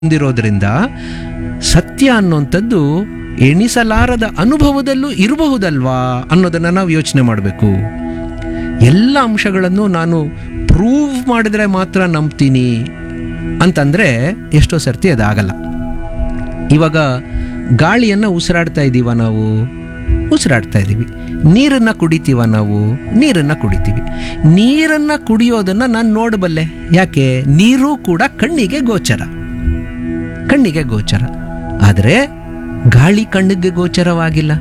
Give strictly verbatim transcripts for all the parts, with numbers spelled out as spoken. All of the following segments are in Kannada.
ಹೊಂದಿರೋದ್ರಿಂದ ಸತ್ಯ ಅನ್ನುವಂಥದ್ದು ಎಣಿಸಲಾರದ ಅನುಭವದಲ್ಲೂ ಇರಬಹುದಲ್ವಾ ಅನ್ನೋದನ್ನು ನಾವು ಯೋಚನೆ ಮಾಡಬೇಕು. ಎಲ್ಲ ಅಂಶಗಳನ್ನು ನಾನು ಪ್ರೂವ್ ಮಾಡಿದ್ರೆ ಮಾತ್ರ ನಂಬ್ತೀನಿ ಅಂತಂದರೆ ಎಷ್ಟೋ ಸರ್ತಿ ಅದಾಗಲ್ಲ. ಇವಾಗ ಗಾಳಿಯನ್ನು ಉಸಿರಾಡ್ತಾ ಇದ್ದೀವ ನಾವು, ಉಸಿರಾಡ್ತಾ ಇದ್ದೀವಿ. ನೀರನ್ನು ಕುಡಿತೀವ ನಾವು, ನೀರನ್ನು ಕುಡಿತೀವಿ. ನೀರನ್ನು ಕುಡಿಯೋದನ್ನು ನಾನು ನೋಡಬಲ್ಲೆ. ಯಾಕೆ? ನೀರು ಕೂಡ ಕಣ್ಣಿಗೆ ಗೋಚರ, ಕಣ್ಣಿಗೆ ಗೋಚರ. ಆದರೆ ಗಾಳಿ ಕಣ್ಣಿಗೆ ಗೋಚರವಾಗಿಲ್ಲ.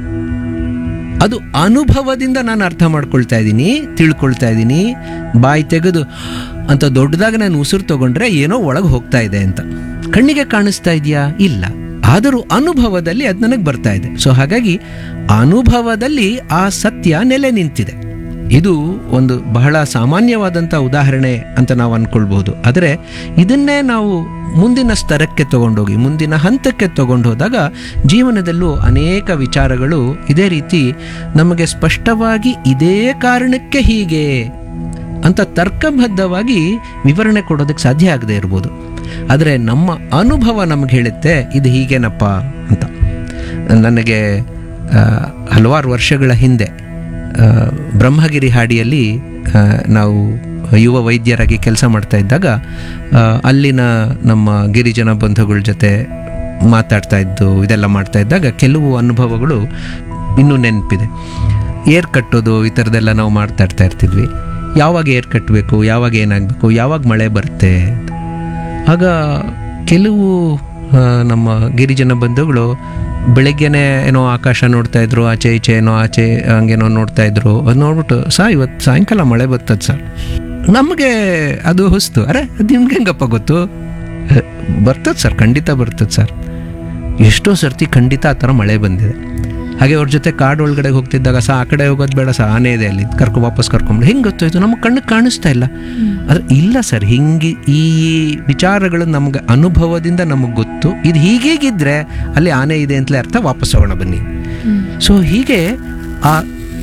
ಅದು ಅನುಭವದಿಂದ ನಾನು ಅರ್ಥ ಮಾಡ್ಕೊಳ್ತಾ ಇದ್ದೀನಿ, ತಿಳ್ಕೊಳ್ತಾ ಇದ್ದೀನಿ. ಬಾಯಿ ತೆಗೆದು ಅಂತ ದೊಡ್ಡದಾಗಿ ನಾನು ಉಸಿರು ತಗೊಂಡ್ರೆ ಏನೋ ಒಳಗೆ ಹೋಗ್ತಾ ಇದೆ ಅಂತ. ಕಣ್ಣಿಗೆ ಕಾಣಿಸ್ತಾ ಇದೆಯಾ? ಇಲ್ಲ. ಆದರೂ ಅನುಭವದಲ್ಲಿ ಅದು ನನಗೆ ಬರ್ತಾ ಇದೆ. ಸೊ ಹಾಗಾಗಿ ಅನುಭವದಲ್ಲಿ ಆ ಸತ್ಯ ನೆಲೆ ನಿಂತಿದೆ. ಇದು ಒಂದು ಬಹಳ ಸಾಮಾನ್ಯವಾದಂಥ ಉದಾಹರಣೆ ಅಂತ ನಾವು ಅಂದ್ಕೊಳ್ಬೋದು. ಆದರೆ ಇದನ್ನೇ ನಾವು ಮುಂದಿನ ಸ್ತರಕ್ಕೆ ತಗೊಂಡೋಗಿ, ಮುಂದಿನ ಹಂತಕ್ಕೆ ತಗೊಂಡು ಹೋದಾಗ ಜೀವನದಲ್ಲೂ ಅನೇಕ ವಿಚಾರಗಳು ಇದೇ ರೀತಿ ನಮಗೆ ಸ್ಪಷ್ಟವಾಗಿ ಇದೇ ಕಾರಣಕ್ಕೆ ಹೀಗೆ ಅಂತ ತರ್ಕಬದ್ಧವಾಗಿ ವಿವರಣೆ ಕೊಡೋದಕ್ಕೆ ಸಾಧ್ಯ ಆಗದೆ ಇರ್ಬೋದು. ಆದರೆ ನಮ್ಮ ಅನುಭವ ನಮಗೆ ಹೇಳುತ್ತೆ ಇದು ಹೀಗೇನಪ್ಪ ಅಂತ. ನನಗೆ ಹಲವಾರು ವರ್ಷಗಳ ಹಿಂದೆ ಬ್ರಹ್ಮಗಿರಿ ಹಾಡಿಯಲ್ಲಿ ನಾವು ಯುವ ವೈದ್ಯರಾಗಿ ಕೆಲಸ ಮಾಡ್ತಾ ಇದ್ದಾಗ ಅಲ್ಲಿನ ನಮ್ಮ ಗಿರಿಜನ ಬಂಧುಗಳ ಜೊತೆ ಮಾತಾಡ್ತಾ ಇದ್ದು ಇದೆಲ್ಲ ಮಾಡ್ತಾ ಇದ್ದಾಗ ಕೆಲವು ಅನುಭವಗಳು ಇನ್ನೂ ನೆನಪಿದೆ. ಏರ್ ಕಟ್ಟೋದು ಈ ಥರದ್ದೆಲ್ಲ ನಾವು ಮಾತಾಡ್ತಾ ಇರ್ತಿದ್ವಿ. ಯಾವಾಗ ಏರ್ ಕಟ್ಟಬೇಕು, ಯಾವಾಗ ಏನಾಗಬೇಕು, ಯಾವಾಗ ಮಳೆ ಬರುತ್ತೆ ಅಂತ. ಆಗ ಕೆಲವು ನಮ್ಮ ಗಿರಿಜನ ಬಂಧುಗಳು ಬೆಳಗ್ಗೆನೆ ಏನೋ ಆಕಾಶ ನೋಡ್ತಾ ಇದ್ರು, ಆಚೆ ಈಚೆ ಏನೋ ಆಚೆ ಹಂಗೇನೋ ನೋಡ್ತಾ ಇದ್ರು. ಅದು ನೋಡ್ಬಿಟ್ಟು ಸಾ ಇವತ್ತು ಸಾಯಂಕಾಲ ಮಳೆ ಬರ್ತದೆ ಸರ್. ನಮಗೆ ಅದು ಹೊಸ್ತು. ಅರೆ ಅದು ನಿಮ್ಗೆ ಹೆಂಗಪ್ಪ ಗೊತ್ತು? ಬರ್ತದೆ ಸರ್, ಖಂಡಿತ ಬರ್ತದೆ ಸರ್. ಎಷ್ಟೋ ಸರ್ತಿ ಖಂಡಿತ ಆ ಥರ ಮಳೆ ಬಂದಿದೆ. ಹಾಗೆ ಅವ್ರ ಜೊತೆ ಕಾಡು ಒಳಗಡೆ ಹೋಗ್ತಿದ್ದಾಗ ಸಹ ಆ ಕಡೆ ಹೋಗೋದು ಬೇಡ ಸಹ, ಆನೆ ಇದೆ ಅಲ್ಲಿ, ಕರ್ಕೊ ವಾಪಸ್ ಕರ್ಕೊಂಬಿಡಿ. ಹೆಂಗೆ ಗೊತ್ತಾಯ್ತು? ನಮಗೆ ಕಣ್ಣಿಗೆ ಕಾಣಿಸ್ತಾ ಇಲ್ಲ. ಆದರೆ ಇಲ್ಲ ಸರ್, ಹಿಂಗೆ ಈ ವಿಚಾರಗಳು ನಮ್ಗೆ ಅನುಭವದಿಂದ ನಮಗೆ ಗೊತ್ತು. ಇದು ಹೀಗೀಗಿದ್ರೆ ಅಲ್ಲಿ ಆನೆ ಇದೆ ಅಂತಲೇ ಅರ್ಥ, ವಾಪಸ್ ಹೋಗೋಣ ಬನ್ನಿ. ಸೊ ಹೀಗೆ ಆ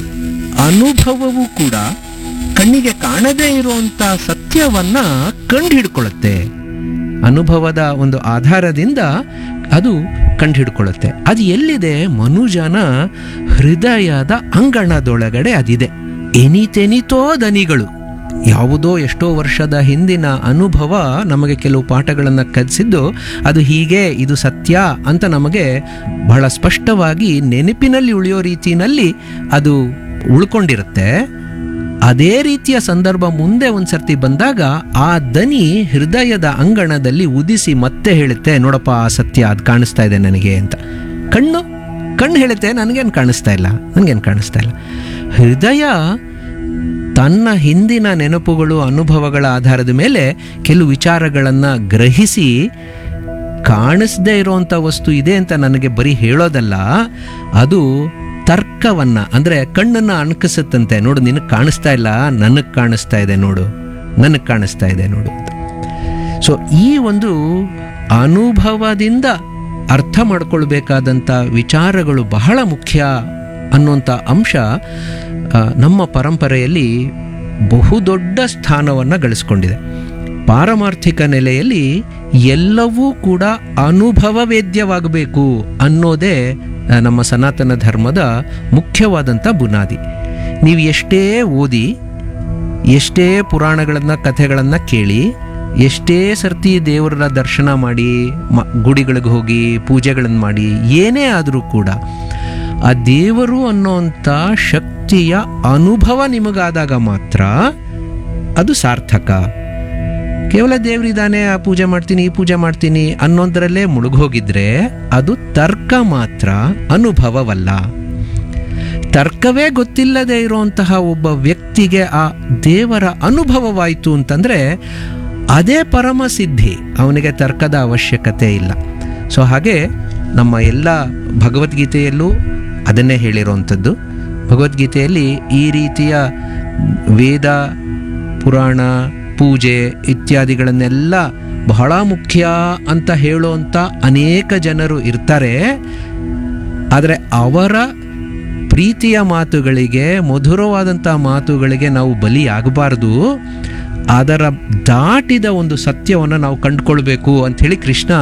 ಅನುಭವವೂ ಕೂಡ ಕಣ್ಣಿಗೆ ಕಾಣದೇ ಇರುವಂಥ ಸತ್ಯವನ್ನ ಕಂಡು ಹಿಡ್ಕೊಳ್ಳುತ್ತೆ. ಅನುಭವದ ಒಂದು ಆಧಾರದಿಂದ ಅದು ಕಂಡು ಹಿಡ್ಕೊಳ್ಳುತ್ತೆ. ಅದು ಎಲ್ಲಿದೆ? ಮನುಜನ ಹೃದಯದ ಅಂಗಣದೊಳಗಡೆ ಅದಿದೆ. ಎನಿತೆನಿತೋ ದನಿಗಳು, ಯಾವುದೋ ಎಷ್ಟೋ ವರ್ಷದ ಹಿಂದಿನ ಅನುಭವ ನಮಗೆ ಕೆಲವು ಪಾಠಗಳನ್ನು ಕಲಿಸಿದ್ದು, ಅದು ಹೀಗೆ, ಇದು ಸತ್ಯ ಅಂತ ನಮಗೆ ಬಹಳ ಸ್ಪಷ್ಟವಾಗಿ ನೆನಪಿನಲ್ಲಿ ಉಳಿಯೋ ರೀತಿಯಲ್ಲಿ ಅದು ಉಳ್ಕೊಂಡಿರುತ್ತೆ. ಅದೇ ರೀತಿಯ ಸಂದರ್ಭ ಮುಂದೆ ಒಂದು ಸರ್ತಿ ಬಂದಾಗ ಆ ದನಿ ಹೃದಯದ ಅಂಗಣದಲ್ಲಿ ಉದಿಸಿ ಮತ್ತೆ ಹೇಳುತ್ತೆ, ನೋಡಪ್ಪ ಆ ಸತ್ಯ ಅದು ಕಾಣಿಸ್ತಾ ಇದೆ ನನಗೆ ಅಂತ. ಕಣ್ಣು ಕಣ್ಣು ಹೇಳುತ್ತೆ, ನನಗೇನು ಕಾಣಿಸ್ತಾ ಇಲ್ಲ, ನನಗೇನು ಕಾಣಿಸ್ತಾ ಇಲ್ಲ. ಹೃದಯ ತನ್ನ ಹಿಂದಿನ ನೆನಪುಗಳು, ಅನುಭವಗಳ ಆಧಾರದ ಮೇಲೆ ಕೆಲವು ವಿಚಾರಗಳನ್ನು ಗ್ರಹಿಸಿ ಕಾಣಿಸದೇ ಇರೋವಂಥ ವಸ್ತು ಇದೆ ಅಂತ ನನಗೆ ಬರೀ ಹೇಳೋದಲ್ಲ, ಅದು ತರ್ಕವನ್ನ, ಅಂದರೆ ಕಣ್ಣನ್ನು ಅಣಕಿಸುತ್ತಂತೆ. ನೋಡು, ನಿನಗೆ ಕಾಣಿಸ್ತಾ ಇಲ್ಲ, ನನಗೆ ಕಾಣಿಸ್ತಾ ಇದೆ ನೋಡು, ನನಗೆ ಕಾಣಿಸ್ತಾ ಇದೆ ನೋಡು ಅಂತ. ಸೊ ಈ ಒಂದು ಅನುಭವದಿಂದ ಅರ್ಥ ಮಾಡ್ಕೊಳ್ಬೇಕಾದಂಥ ವಿಚಾರಗಳು ಬಹಳ ಮುಖ್ಯ ಅನ್ನುವಂಥ ಅಂಶ ನಮ್ಮ ಪರಂಪರೆಯಲ್ಲಿ ಬಹುದೊಡ್ಡ ಸ್ಥಾನವನ್ನು ಗಳಿಸ್ಕೊಂಡಿದೆ. ಪಾರಮಾರ್ಥಿಕ ನೆಲೆಯಲ್ಲಿ ಎಲ್ಲವೂ ಕೂಡ ಅನುಭವವೇದ್ಯವಾಗಬೇಕು ಅನ್ನೋದೇ ನಮ್ಮ ಸನಾತನ ಧರ್ಮದ ಮುಖ್ಯವಾದಂಥ ಬುನಾದಿ. ನೀವು ಎಷ್ಟೇ ಓದಿ, ಎಷ್ಟೇ ಪುರಾಣಗಳನ್ನು, ಕಥೆಗಳನ್ನು ಕೇಳಿ, ಎಷ್ಟೇ ಸರ್ತಿ ದೇವರ ದರ್ಶನ ಮಾಡಿ, ಮ ಗುಡಿಗಳಿಗೆ ಹೋಗಿ ಪೂಜೆಗಳನ್ನು ಮಾಡಿ, ಏನೇ ಆದರೂ ಕೂಡ ಆ ದೇವರು ಅನ್ನೋಂಥ ಶಕ್ತಿಯ ಅನುಭವ ನಿಮಗಾದಾಗ ಮಾತ್ರ ಅದು ಸಾರ್ಥಕ. ಕೇವಲ ದೇವರಿದ್ದಾನೆ, ಆ ಪೂಜೆ ಮಾಡ್ತೀನಿ, ಈ ಪೂಜೆ ಮಾಡ್ತೀನಿ ಅನ್ನೋದ್ರಲ್ಲೇ ಮುಳುಗೋಗಿದ್ರೆ ಅದು ತರ್ಕ ಮಾತ್ರ, ಅನುಭವವಲ್ಲ. ತರ್ಕವೇ ಗೊತ್ತಿಲ್ಲದೆ ಇರುವಂತಹ ಒಬ್ಬ ವ್ಯಕ್ತಿಗೆ ಆ ದೇವರ ಅನುಭವವಾಯಿತು ಅಂತಂದರೆ ಅದೇ ಪರಮ ಸಿದ್ಧಿ. ಅವನಿಗೆ ತರ್ಕದ ಅವಶ್ಯಕತೆ ಇಲ್ಲ. ಸೊ ಹಾಗೆ ನಮ್ಮ ಎಲ್ಲ ಭಗವದ್ಗೀತೆಯಲ್ಲೂ ಅದನ್ನೇ ಹೇಳಿರುವಂಥದ್ದು. ಭಗವದ್ಗೀತೆಯಲ್ಲಿ ಈ ರೀತಿಯ ವೇದ, ಪುರಾಣ, ಪೂಜೆ ಇತ್ಯಾದಿಗಳನ್ನೆಲ್ಲ ಬಹಳ ಮುಖ್ಯ ಅಂತ ಹೇಳುವಂಥ ಅನೇಕ ಜನರು ಇರ್ತಾರೆ. ಆದರೆ ಅವರ ಪ್ರೀತಿಯ ಮಾತುಗಳಿಗೆ, ಮಧುರವಾದಂಥ ಮಾತುಗಳಿಗೆ ನಾವು ಬಲಿಯಾಗಬಾರ್ದು. ಅದರ ದಾಟಿದ ಒಂದು ಸತ್ಯವನ್ನು ನಾವು ಕಂಡುಕೊಳ್ಬೇಕು ಅಂಥೇಳಿ ಕೃಷ್ಣ